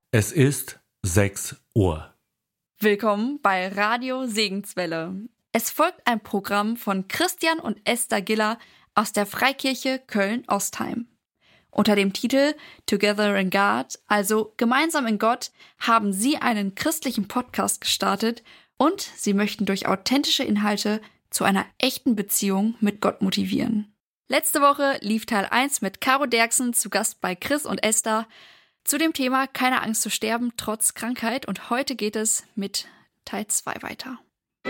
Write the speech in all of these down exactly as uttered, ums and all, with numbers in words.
Es ist sechs Uhr. Willkommen bei Radio Segenswelle. Es folgt ein Programm von Christian und Esther Giller aus der Freikirche Köln-Ostheim. Unter dem Titel Together in God, also Gemeinsam in Gott, haben sie einen christlichen Podcast gestartet und sie möchten durch authentische Inhalte zu einer echten Beziehung mit Gott motivieren. Letzte Woche lief Teil eins mit Caro Derksen zu Gast bei Chris und Esther zu dem Thema Keine Angst zu sterben trotz Krankheit, und heute geht es mit Teil zwei weiter.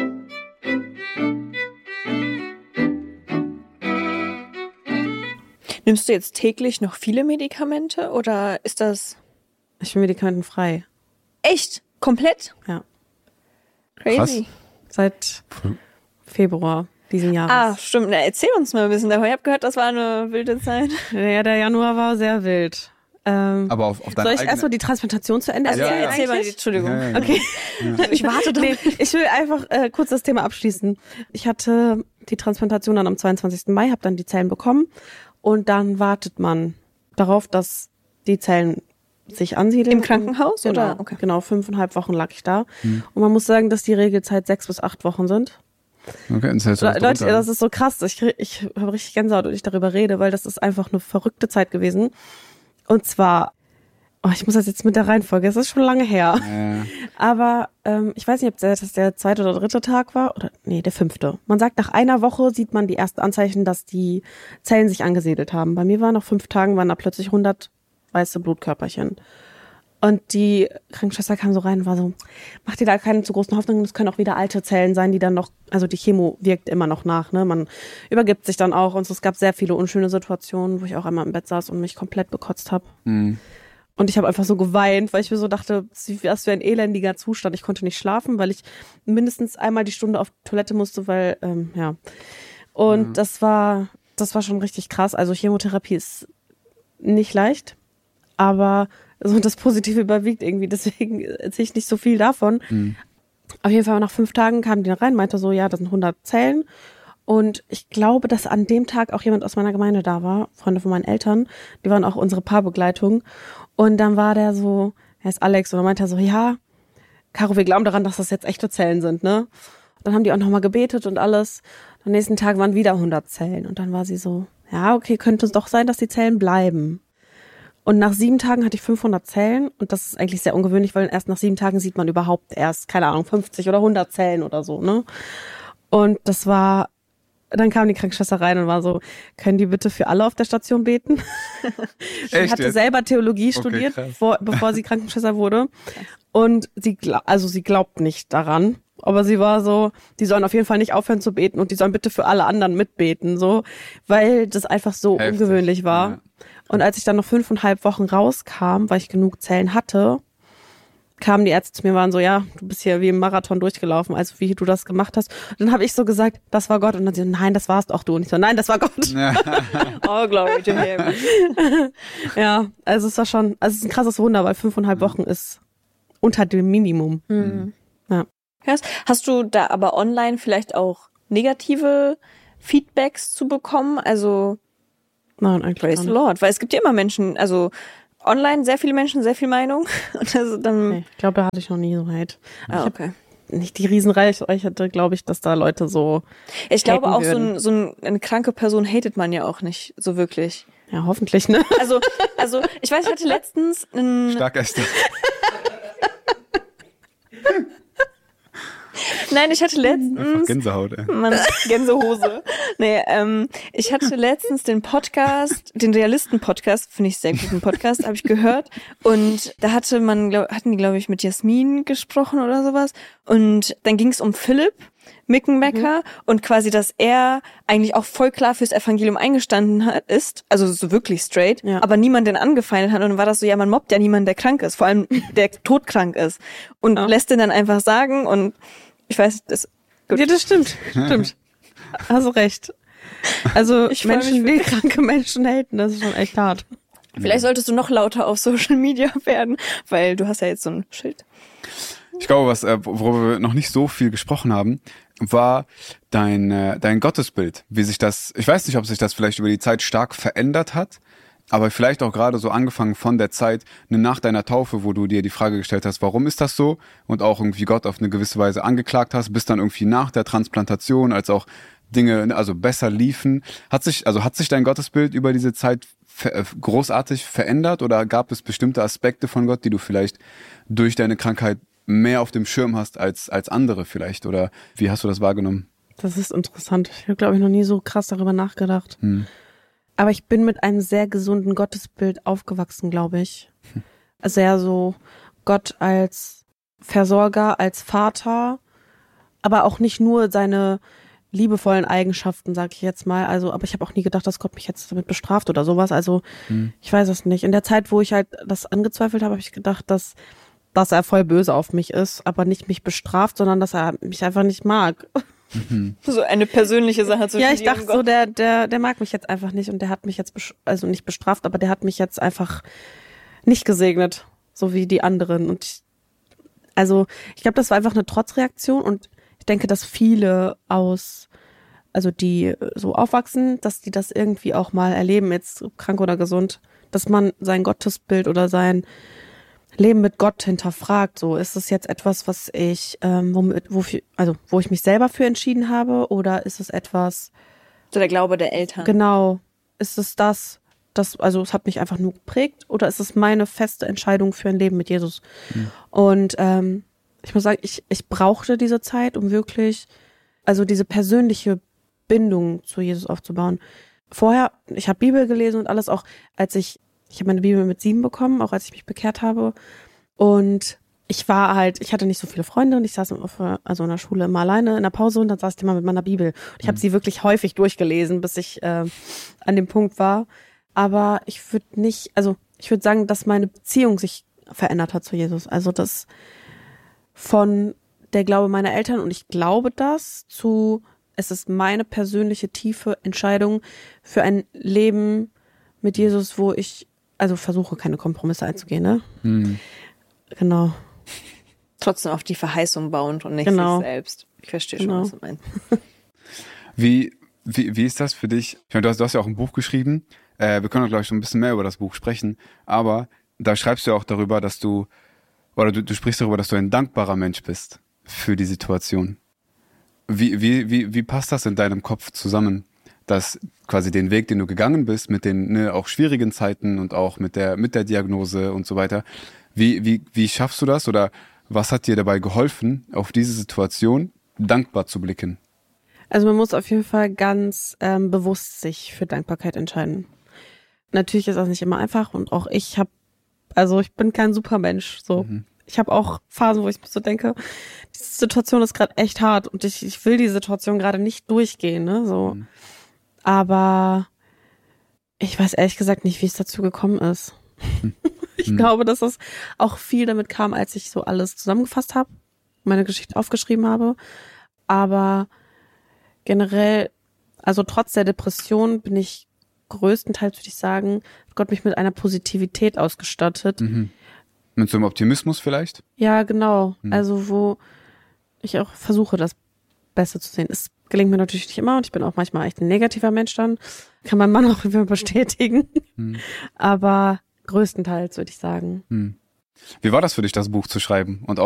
Nimmst du jetzt täglich noch viele Medikamente oder ist das... Ich bin medikamentenfrei. Echt? Komplett? Ja. Crazy. Krass. Seit Februar diesen Jahres. Ah, stimmt. Na, erzähl uns mal ein bisschen davon. Ich habe gehört, das war eine wilde Zeit. Ja, der Januar war sehr wild. Ähm, Aber auf, auf deine soll ich eigene... erstmal die Transplantation zu Ende Also, Ja, ja, ja. erzähl mal, eigentlich? Entschuldigung. Ja, ja, Okay. Ja. Ich warte doch. Nee, ich will einfach äh, kurz das Thema abschließen. Ich hatte die Transplantation dann am zweiundzwanzigsten Mai, habe dann die Zellen bekommen und dann wartet man darauf, dass die Zellen sich ansiedeln. Im Krankenhaus, Genau, oder? Okay. Genau, fünfeinhalb Wochen lag ich da. Mhm. Und man muss sagen, dass die Regelzeit sechs bis acht Wochen sind. Okay, das heißt, du hast Leute, drunter. das ist so krass. Ich, krieg- ich habe richtig Gänsehaut, wenn ich darüber rede, weil das ist einfach eine verrückte Zeit gewesen. Und zwar, oh, ich muss das jetzt mit der Reihenfolge, es ist schon lange her. Ja. Aber ähm, ich weiß nicht, ob das der zweite oder dritte Tag war. Oder nee, der fünfte. Man sagt, nach einer Woche sieht man die ersten Anzeichen, dass die Zellen sich angesiedelt haben. Bei mir war nach fünf Tagen, waren da plötzlich hundert weiße Blutkörperchen. Und die Krankenschwester kam so rein und war so, mach dir da keine zu großen Hoffnungen, es können auch wieder alte Zellen sein, die dann noch, also die Chemo wirkt immer noch nach, ne, man übergibt sich dann auch, und so, es gab sehr viele unschöne Situationen, wo ich auch einmal im Bett saß und mich komplett bekotzt habe. Mhm. Und ich habe einfach so geweint, weil ich mir so dachte, was für ein elendiger Zustand, ich konnte nicht schlafen, weil ich mindestens einmal die Stunde auf Toilette musste, weil, ähm, ja, und Ja. das war, das war schon richtig krass, also Chemotherapie ist nicht leicht, aber so das Positive überwiegt irgendwie, deswegen erzähle ich nicht so viel davon. Mhm. Auf jeden Fall nach fünf Tagen kam die rein, meinte so, ja, das sind hundert Zellen. Und ich glaube, dass an dem Tag auch jemand aus meiner Gemeinde da war, Freunde von meinen Eltern, die waren auch unsere Paarbegleitung. Und dann war der so, er ist Alex, und dann meinte er so, ja, Caro, wir glauben daran, dass das jetzt echte Zellen sind, ne? Dann haben die auch nochmal gebetet und alles. Am nächsten Tag waren wieder hundert Zellen. Und dann war sie so, ja, okay, könnte es doch sein, dass die Zellen bleiben. Und nach sieben Tagen hatte ich fünfhundert Zellen, und das ist eigentlich sehr ungewöhnlich, weil erst nach sieben Tagen sieht man überhaupt erst, keine Ahnung, fünfzig oder hundert Zellen oder so, ne? Und das war, dann kam die Krankenschwester rein und war so, können die bitte für alle auf der Station beten? Sie Echt hatte jetzt? selber Theologie Okay, studiert, krass. vor, bevor sie Krankenschwester wurde. Und sie, gla- also sie glaubt nicht daran. Aber sie war so, die sollen auf jeden Fall nicht aufhören zu beten und die sollen bitte für alle anderen mitbeten, so, weil das einfach so Heftig. ungewöhnlich war. Ja. Und als ich dann noch fünfeinhalb Wochen rauskam, weil ich genug Zellen hatte, kamen die Ärzte zu mir und waren so, ja, du bist hier wie im Marathon durchgelaufen, also wie du das gemacht hast. Und dann habe ich so gesagt, das war Gott. Und dann sie so, nein, das warst auch du. Und ich so, nein, das war Gott. Ja. Oh, glory to him. Ja, also es war schon, also es ist ein krasses Wunder, weil fünfeinhalb Wochen ist unter dem Minimum. Mhm. Ja. Krass. Hast du da aber online vielleicht auch negative Feedbacks zu bekommen? Also, Nein, eigentlich praise gar the nicht. Lord. Weil es gibt ja immer Menschen, also online sehr viele Menschen, sehr viel Meinung. Und also dann, Nee, ich glaube, da hatte ich noch nie so Hate. ah, Ich hab okay. nicht die Riesenreichweite, glaube ich, dass da Leute so, Ich glaube haten auch, so, würden. ein, so ein, eine kranke Person hatet man ja auch nicht so wirklich. ja, hoffentlich, ne? Also, also ich weiß, ich hatte letztens einen, Stark Esther. nein, ich hatte Einfach letztens, Gänsehaut, ey. Mann, Gänsehose. Nee, ähm, ich hatte letztens den Podcast, den Realisten-Podcast, finde ich sehr guten Podcast, habe ich gehört. Und da hatte man, glaub, hatten die, glaube ich, mit Jasmin gesprochen oder sowas. Und dann ging es um Philipp Mickenbecker mhm. und quasi, dass er eigentlich auch voll klar fürs Evangelium eingestanden hat, ist, also so wirklich straight, Ja. aber niemand den angefeindet hat. Und dann war das so, ja, man mobbt ja niemanden, der krank ist, vor allem der todkrank ist. Und Ja. lässt den dann einfach sagen und ich weiß, das gut. Ja, das stimmt. Stimmt. Hast du recht. Also Ich freu Menschen, mich die kranke Menschen haten, das ist schon echt hart. Vielleicht solltest du noch lauter auf Social Media werden, weil du hast ja jetzt so ein Schild. Ich glaube, was, äh, worüber wir noch nicht so viel gesprochen haben, war dein, äh, dein Gottesbild. Wie sich das, ich weiß nicht, ob sich das vielleicht über die Zeit stark verändert hat. Aber vielleicht auch gerade so angefangen von der Zeit nach deiner Taufe, wo du dir die Frage gestellt hast, warum ist das so? Und auch irgendwie Gott auf eine gewisse Weise angeklagt hast, bis dann irgendwie nach der Transplantation, als auch Dinge also besser liefen. Hat sich, also hat sich dein Gottesbild über diese Zeit ver- großartig verändert oder gab es bestimmte Aspekte von Gott, die du vielleicht durch deine Krankheit mehr auf dem Schirm hast als, als andere vielleicht? Oder wie hast du das wahrgenommen? Das ist interessant. Ich habe, glaube ich, noch nie so krass darüber nachgedacht. Hm. Aber ich bin mit einem sehr gesunden Gottesbild aufgewachsen, glaube ich. Also ja, so Gott als Versorger, als Vater, aber auch nicht nur seine liebevollen Eigenschaften, sage ich jetzt mal. Also, aber ich habe auch nie gedacht, dass Gott mich jetzt damit bestraft oder sowas. Also hm. ich weiß es nicht. In der Zeit, wo ich halt das angezweifelt habe, habe ich gedacht, dass, dass er voll böse auf mich ist, aber nicht mich bestraft, sondern dass er mich einfach nicht mag. Mhm. So eine persönliche Sache zu Ja, ich dachte so, der, der, der mag mich jetzt einfach nicht und der hat mich jetzt, besch- also nicht bestraft, aber der hat mich jetzt einfach nicht gesegnet, so wie die anderen. Und ich, also ich glaube, das war einfach eine Trotzreaktion und ich denke, dass viele aus, also die so aufwachsen, dass die das irgendwie auch mal erleben, jetzt krank oder gesund, dass man sein Gottesbild oder sein Leben mit Gott hinterfragt. So, ist es jetzt etwas, was ich, ähm, womit, wofür, also wo ich mich selber für entschieden habe, oder ist es etwas? So der Glaube der Eltern. Genau. Ist es das, das, also es hat mich einfach nur geprägt, oder ist es meine feste Entscheidung für ein Leben mit Jesus? Mhm. Und ähm, ich muss sagen, ich ich brauchte diese Zeit, um wirklich, also diese persönliche Bindung zu Jesus aufzubauen. Vorher, ich habe Bibel gelesen und alles, auch als ich Ich habe meine Bibel mit sieben bekommen, auch als ich mich bekehrt habe. Und ich war halt, ich hatte nicht so viele Freunde und ich saß auf, also in der Schule immer alleine in der Pause und dann saß ich immer mit meiner Bibel. Und ich habe sie wirklich häufig durchgelesen, bis ich äh, an dem Punkt war. Aber ich würde nicht, also ich würde sagen, dass meine Beziehung sich verändert hat zu Jesus. Also das von der Glaube meiner Eltern, und ich glaube das, zu, es ist meine persönliche tiefe Entscheidung für ein Leben mit Jesus, wo ich also versuche, keine Kompromisse einzugehen, ne? Mhm. Genau. Trotzdem auf die Verheißung bauend und nicht genau. sich selbst. Ich verstehe genau. schon, was du meinst. Wie, wie, wie ist das für dich? Ich meine, du hast, du hast ja auch ein Buch geschrieben. Äh, wir können, glaube ich, schon ein bisschen mehr über das Buch sprechen. Aber da schreibst du ja auch darüber, dass du, oder du, du sprichst darüber, dass du ein dankbarer Mensch bist für die Situation. Wie, wie, wie, wie passt das in deinem Kopf zusammen? Dass quasi den Weg, den du gegangen bist, mit den ne, auch schwierigen Zeiten und auch mit der mit der Diagnose und so weiter, wie wie wie schaffst du das, oder was hat dir dabei geholfen, auf diese Situation dankbar zu blicken? Also man muss auf jeden Fall ganz ähm, bewusst sich für Dankbarkeit entscheiden. Natürlich ist das nicht immer einfach und auch ich habe, also ich bin kein Supermensch, so. Mhm. Ich habe auch Phasen, wo ich mir so denke, diese Situation ist gerade echt hart und ich ich will die Situation gerade nicht durchgehen, ne, so. Mhm. Aber ich weiß ehrlich gesagt nicht, wie es dazu gekommen ist. Hm. Ich hm. glaube, dass das auch viel damit kam, als ich so alles zusammengefasst habe, meine Geschichte aufgeschrieben habe. Aber generell, also trotz der Depression bin ich größtenteils, würde ich sagen, hat Gott mich mit einer Positivität ausgestattet. Mhm. Mit so einem Optimismus vielleicht? Ja, genau. Mhm. Also wo ich auch versuche, das Beste zu sehen. Es gelingt mir natürlich nicht immer und ich bin auch manchmal echt ein negativer Mensch dann. Kann mein Mann auch immer bestätigen. Hm. Aber größtenteils würde ich sagen. Hm. Wie war das für dich, das Buch zu schreiben und auch